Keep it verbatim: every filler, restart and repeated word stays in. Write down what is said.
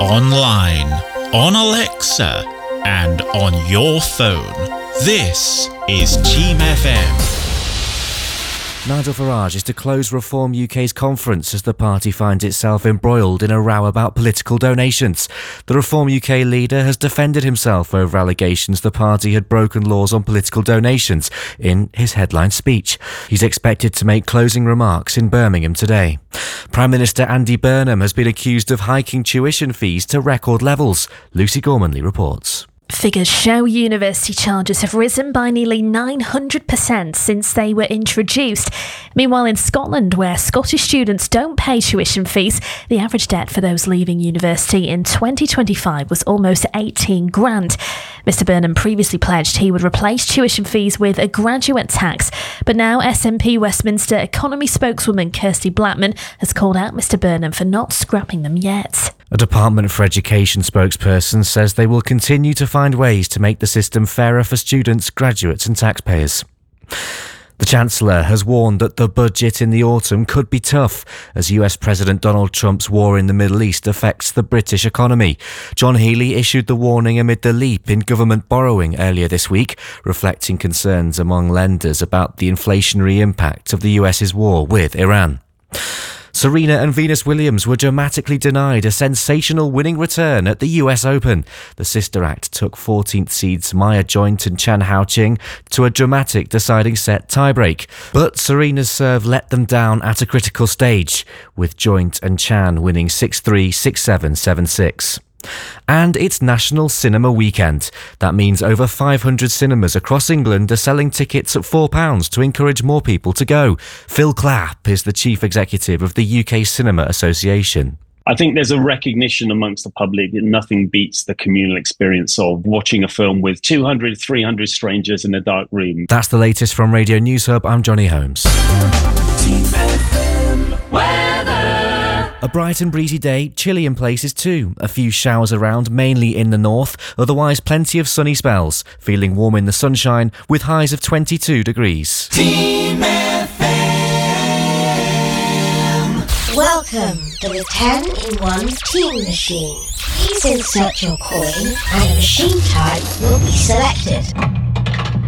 online, on Alexa, and on your phone. This is Team F M. Nigel Farage is to close Reform U K's conference as the party finds itself embroiled in a row about political donations. The Reform U K leader has defended himself over allegations the party had broken laws on political donations in his headline speech. He's expected to make closing remarks in Birmingham today. Prime Minister Andy Burnham has been accused of hiking tuition fees to record levels. Lucy Gormanley reports. Figures show university charges have risen by nearly nine hundred percent since they were introduced. Meanwhile, in Scotland, where Scottish students don't pay tuition fees, the average debt for those leaving university in twenty twenty-five was almost eighteen grand. Mr Burnham previously pledged he would replace tuition fees with a graduate tax, but now S N P Westminster economy spokeswoman Kirsty Blackman has called out Mr Burnham for not scrapping them yet. A Department for Education spokesperson says they will continue to find ways to make the system fairer for students, graduates and taxpayers. The Chancellor has warned that the budget in the autumn could be tough as U S President Donald Trump's war in the Middle East affects the British economy. John Healey issued the warning amid the leap in government borrowing earlier this week, reflecting concerns among lenders about the inflationary impact of the US's war with Iran. Serena and Venus Williams were dramatically denied a sensational winning return at the U S Open. The sister act took fourteenth seeds Maya Joint and Chan Hao-ching to a dramatic deciding set tiebreak. But Serena's serve let them down at a critical stage, with Joint and Chan winning six three, six seven, seven six. And it's National Cinema Weekend. That means over five hundred cinemas across England are selling tickets at four pounds to encourage more people to go. Phil Clapp is the chief executive of the U K Cinema Association. I think there's a recognition amongst the public that nothing beats the communal experience of watching a film with two hundred, three hundred strangers in a dark room. That's the latest from Radio News Hub. I'm Johnny Holmes. A bright and breezy day, chilly in places too. A few showers around, mainly in the north, otherwise plenty of sunny spells. Feeling warm in the sunshine with highs of twenty-two degrees. Team F M. Welcome to the ten in one Team Machine. Please insert your coin and a machine type will be selected.